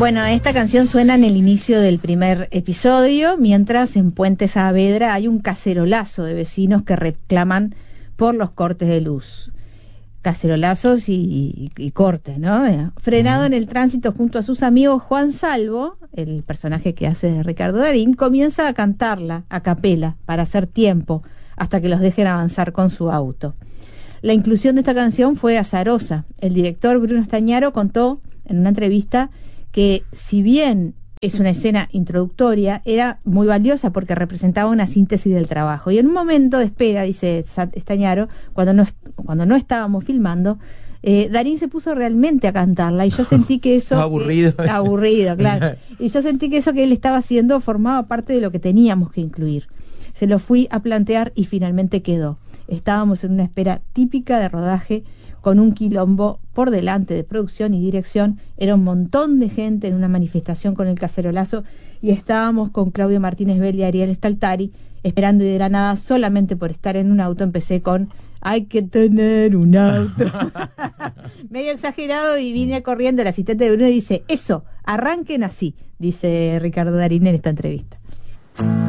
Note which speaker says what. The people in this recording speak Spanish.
Speaker 1: Bueno, esta canción suena en el inicio del primer episodio, mientras en Puente Saavedra hay un cacerolazo de vecinos que reclaman por los cortes de luz. Cacerolazos y cortes, ¿no? Frenado en el tránsito junto a sus amigos, Juan Salvo, el personaje que hace de Ricardo Darín, comienza a cantarla a capela para hacer tiempo hasta que los dejen avanzar con su auto. La inclusión de esta canción fue azarosa. El director Bruno Estañaro contó en una entrevista que, si bien es una escena introductoria, era muy valiosa porque representaba una síntesis del trabajo. Y en un momento de espera, dice Estañaro, cuando no estábamos filmando, Darín se puso realmente a cantarla y yo sentí que eso...
Speaker 2: aburrido.
Speaker 1: Aburrido, claro. Y yo sentí que eso que él estaba haciendo formaba parte de lo que teníamos que incluir. Se lo fui a plantear y finalmente quedó. Estábamos en una espera típica de rodaje, con un quilombo por delante de producción y dirección. Era un montón de gente en una manifestación con el cacerolazo y estábamos con Claudio Martínez Bell y Ariel Staltari esperando, y de la nada, solamente por estar en un auto, empecé con "hay que tener un auto". Medio exagerado, y vine corriendo. El asistente de Bruno dice: "Eso, arranquen así", dice Ricardo Darín en esta entrevista.